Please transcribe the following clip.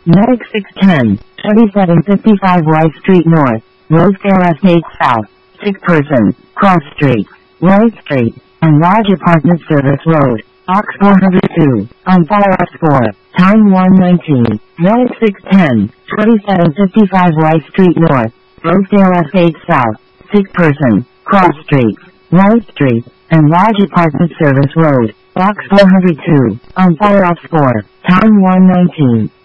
Medic 610, 2755 Rice Street North, Rosedale Estate South, sick person, Cross Street, Rice Street, and Lodge Apartment Service Road, Box 402, on fire at 4, time 1:19, Medic 610, 2755 Rice Street North, Rosedale Estate South, sick person, Cross Street, Rice Street, and Lodge Apartment Service Road, Box 402, on fire at 4, time 1:19.